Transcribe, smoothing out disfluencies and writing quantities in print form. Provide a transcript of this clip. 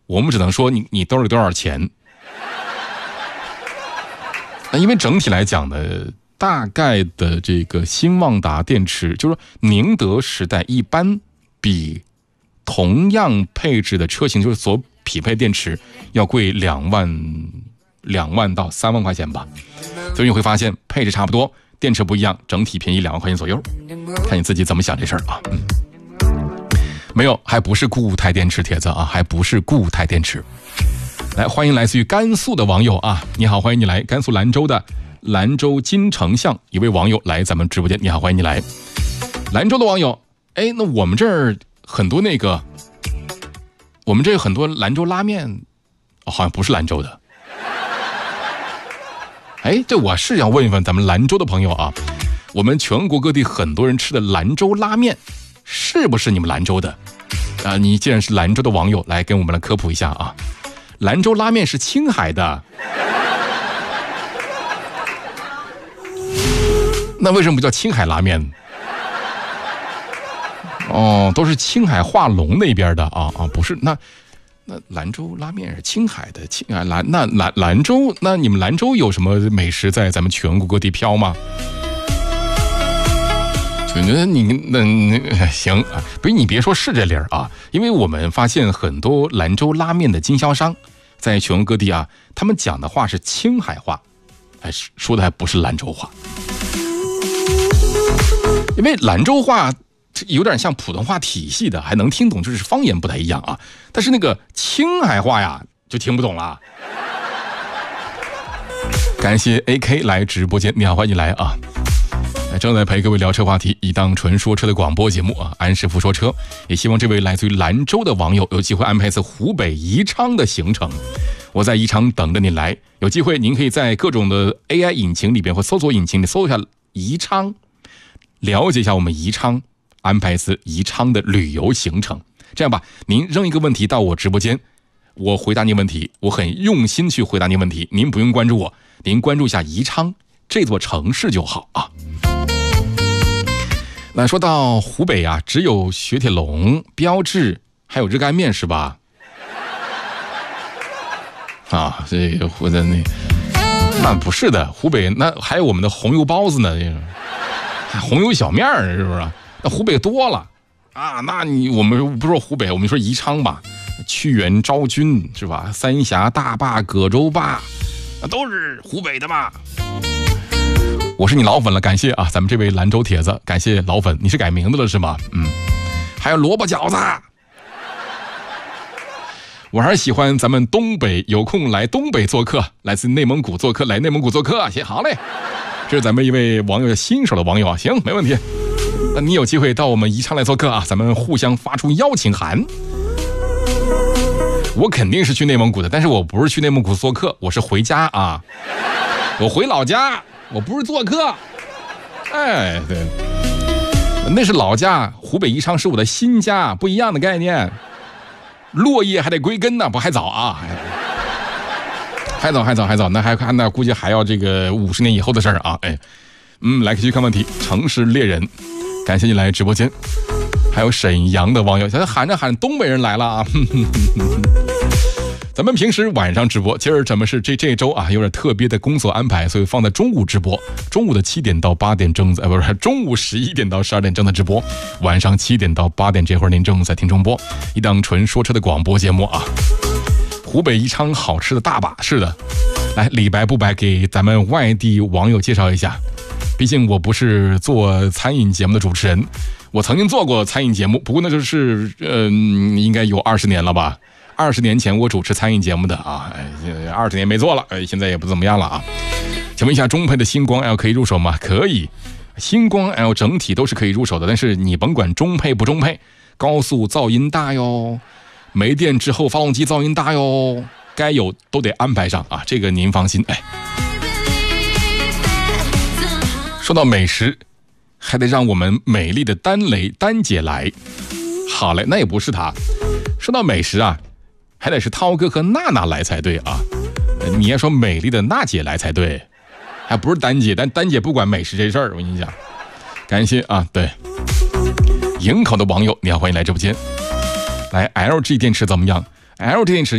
我们只能说你兜里多少钱。因为整体来讲呢，大概的这个新旺达电池，就是说宁德时代一般比同样配置的车型，就是所匹配电池要贵2万到3万块钱吧。所以你会发现配置差不多，电池不一样，整体便宜2万块钱左右。看你自己怎么想这事儿啊。没有，还不是固态电池帖子啊，还不是固态电池。来，欢迎来自于甘肃的网友啊，你好，欢迎你来。甘肃兰州的兰州金城巷一位网友来咱们直播间，你好，欢迎你来。兰州的网友，那我们这儿很多很多兰州拉面，好像不是兰州的。这我是要问一问咱们兰州的朋友啊，我们全国各地很多人吃的兰州拉面，是不是你们兰州的？你既然是兰州的网友，来跟我们来科普一下啊。兰州拉面是青海的，那为什么不叫青海拉面？都是青海化隆那边的啊，不是，那兰州拉面是青海的，兰州，那你们兰州有什么美食在咱们全国各地飘吗？就行，不是，你别说是这理儿啊，因为我们发现很多兰州拉面的经销商在全国各地啊，他们讲的话是青海话，说的还不是兰州话，因为兰州话有点像普通话体系的，还能听懂，就是方言不太一样啊。但是那个青海话呀，就听不懂了。感谢 AK 来直播间，你好，欢迎你来啊！正在陪各位聊车话题，一档纯说车的广播节目啊，安师傅说车。也希望这位来自于兰州的网友有机会安排一次湖北宜昌的行程。我在宜昌等着您来，有机会您可以在各种的 AI 引擎里边或搜索引擎里搜一下宜昌，了解一下我们宜昌，安排一次宜昌的旅游行程。这样吧，您扔一个问题到我直播间，我回答您问题，我很用心去回答您问题，您不用关注我，您关注一下宜昌这座城市就好啊。那说到湖北啊，只有雪铁龙、标致还有热干面是吧？这个湖的那不是的，湖北那还有我们的红油包子呢，红油小面是不是？那湖北多了啊，我们不说湖北，我们说宜昌吧，屈原、昭君是吧？三峡大坝、葛洲坝，那都是湖北的嘛。我是你老粉了，感谢啊，咱们这位兰州帖子，感谢老粉，你是改名字了是吗？还有萝卜饺子，我还是喜欢咱们东北，有空来东北做客，来自内蒙古做客，来内蒙古做客，行，好嘞。这是咱们一位网友，新手的网友啊，行，没问题。那你有机会到我们宜昌来做客啊，咱们互相发出邀请函。我肯定是去内蒙古的，但是我不是去内蒙古做客，我是回家啊，我回老家。我不是做客，对，那是老家，湖北宜昌是我的新家，不一样的概念。落叶还得归根呢，不还早啊？还早，那估计还要这个50年以后的事儿啊！来继续看问题，城市猎人，感谢你来直播间。还有沈阳的网友，现在喊东北人来了啊！咱们平时晚上直播，今儿咱们是这周啊有点特别的工作安排，所以放在中午直播，中午的7点到8点正在，不是中午11点到12点正在直播，晚上7点到8点这会儿您正在听重播，一档纯说车的广播节目啊。湖北宜昌好吃的大把，是的，来李白不白给咱们外地网友介绍一下，毕竟我不是做餐饮节目的主持人，我曾经做过餐饮节目，不过那就是应该有20年了吧。20年前我主持餐饮节目的啊，20年没做了，现在也不怎么样了啊。请问一下，中配的星光 L 可以入手吗？可以，星光 L 整体都是可以入手的，但是你甭管中配不中配，高速噪音大哟，没电之后发动机噪音大哟，该有都得安排上啊，这个您放心。说到美食，还得让我们美丽的丹姐来。好嘞，那也不是她。说到美食啊，还得是涛哥和娜娜来才对啊！你要说美丽的娜姐来才对，还不是丹姐，但丹姐不管美食这事儿，我跟你讲。感谢啊，对，营口的网友，你好，欢迎来直播间。来 ，LG 电池怎么样？LG 电池。